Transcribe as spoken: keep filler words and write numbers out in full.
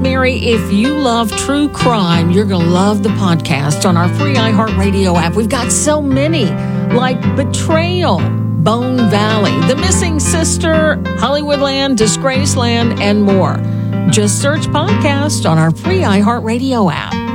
Mary. If you love true crime, you're going to love the podcast on our free iHeartRadio app. We've got so many, like Betrayal, Bone Valley, The Missing Sister, Hollywoodland, Disgraceland, and more. Just search podcast on our free iHeartRadio app.